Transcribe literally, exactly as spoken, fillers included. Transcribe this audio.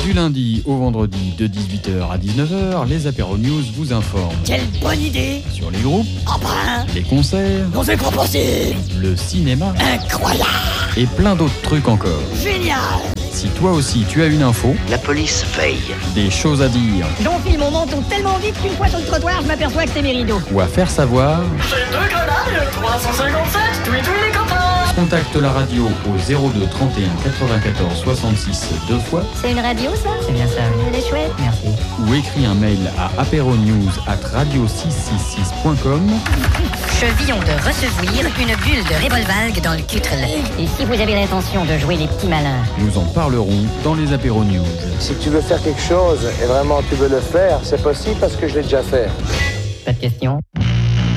Du lundi au vendredi de dix-huit heures à dix-neuf heures, les Apéro News vous informent. Quelle bonne idée! Sur les groupes, Enfin, les concerts, on sait quoi penser! le cinéma Incroyable! et plein d'autres trucs encore. Génial! Si toi aussi tu as une info, La police veille. des choses à dire J'enfile mon menton tellement vite qu'une fois sur le trottoir, je m'aperçois que c'est mes rideaux. ou à faire savoir, J'ai deux grenades, trois cent cinquante-sept, tous les copains. contacte la radio au zéro deux trente et un quatre-vingt-quatorze soixante-six deux fois C'est une radio, ça? C'est bien ça, oui. Elle est chouette. Merci. ou écris un mail à apéronews arobase radio six cent soixante-six point com. Chevillons de recevoir une bulle de Revolvalgue dans le cutre. Et si vous avez l'intention de jouer les petits malins? Nous en parlerons dans les Apéro News. Si tu veux faire quelque chose et vraiment tu veux le faire, c'est possible parce que je l'ai déjà fait. Pas de questions.